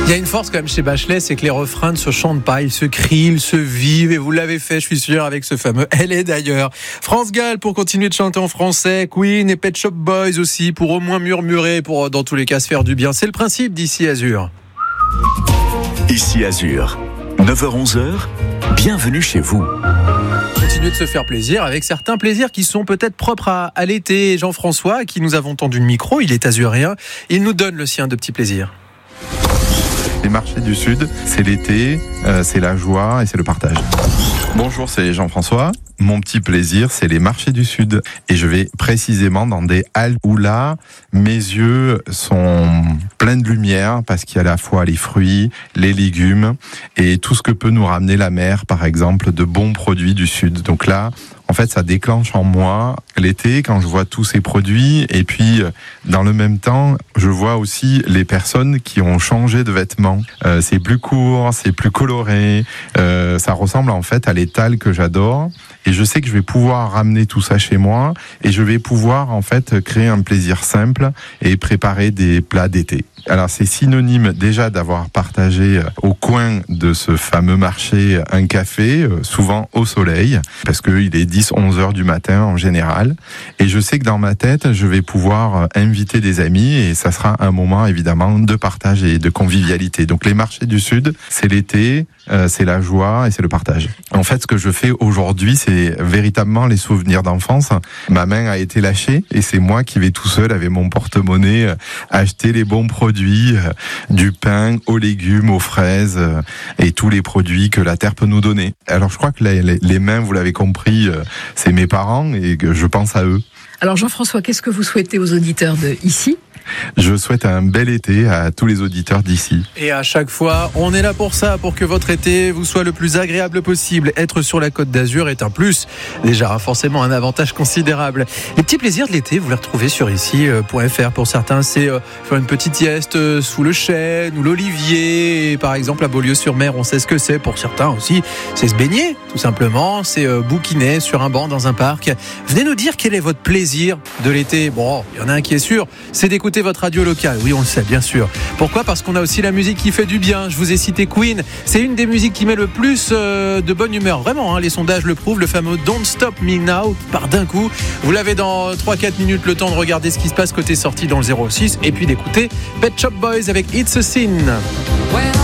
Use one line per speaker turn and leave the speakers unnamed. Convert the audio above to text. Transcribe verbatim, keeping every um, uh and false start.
Il y a une force quand même chez Bachelet, c'est que les refrains ne se chantent pas, ils se crient, ils se vivent, et vous l'avez fait, je suis sûr, avec ce fameux Elle est d'ailleurs. France Gall pour continuer de chanter en français, Queen et Pet Shop Boys aussi pour au moins murmurer, pour dans tous les cas se faire du bien. C'est le principe d'Ici Azur.
Ici Azur, neuf heures onze, bienvenue chez vous.
Continuer de se faire plaisir avec certains plaisirs qui sont peut-être propres à, à l'été. Jean-François, à qui nous avons tendu le micro, il est azuréen, il nous donne le sien de petits plaisirs.
Les marchés du Sud, c'est l'été, euh, c'est la joie et c'est le partage. Bonjour, c'est Jean-François. Mon petit plaisir, c'est les marchés du Sud. Et je vais précisément dans des halles où là, mes yeux sont pleins de lumière parce qu'il y a à la fois les fruits, les légumes et tout ce que peut nous ramener la mer, par exemple, de bons produits du Sud. Donc là, en fait, ça déclenche en moi l'été quand je vois tous ces produits. Et puis, dans le même temps, je vois aussi les personnes qui ont changé de vêtements. Euh, c'est plus court, c'est plus coloré. Euh, ça ressemble en fait à l'étal que j'adore. Et je sais que je vais pouvoir ramener tout ça chez moi et je vais pouvoir en fait créer un plaisir simple et préparer des plats d'été. Alors c'est synonyme déjà d'avoir partagé au coin de ce fameux marché un café, souvent au soleil, parce qu'il est dix onze heures du matin en général. Et je sais que dans ma tête, je vais pouvoir inviter des amis et ça sera un moment évidemment de partage et de convivialité. Donc les marchés du Sud, c'est l'été, euh, c'est la joie et c'est le partage. En fait, ce que je fais aujourd'hui, c'est véritablement les souvenirs d'enfance. Ma main a été lâchée et c'est moi qui vais tout seul avec mon porte-monnaie euh, acheter les bons produits, euh, du pain aux légumes, aux fraises euh, et tous les produits que la terre peut nous donner. Alors je crois que les, les, les mains, vous l'avez compris, euh, c'est mes parents et que je pense à eux.
Alors Jean-François, qu'est-ce que vous souhaitez aux auditeurs de Ici ?
Je souhaite un bel été à tous les auditeurs d'ici.
Et à chaque fois, on est là pour ça, pour que votre été vous soit le plus agréable possible. Être sur la Côte d'Azur est un plus, déjà forcément un avantage considérable. Les petits plaisirs de l'été, vous les retrouvez sur ici point f r. Pour certains, c'est faire une petite sieste sous le chêne ou l'olivier. Et par exemple, à Beaulieu-sur-Mer, on sait ce que c'est. Pour certains aussi, c'est se baigner, tout simplement. C'est bouquiner sur un banc dans un parc. Venez nous dire quel est votre plaisir de l'été. Bon, il y en a un qui est sûr, c'est d'écouter votre radio locale. Oui, on le sait, bien sûr. Pourquoi ? Parce qu'on a aussi la musique qui fait du bien. Je vous ai cité Queen. C'est une des musiques qui met le plus euh, de bonne humeur. Vraiment, hein, les sondages le prouvent. Le fameux Don't Stop Me Now qui part d'un coup. Vous l'avez dans trois quatre minutes, le temps de regarder ce qui se passe côté sortie dans le zéro six et puis d'écouter Pet Shop Boys avec It's a Sin. Ouais.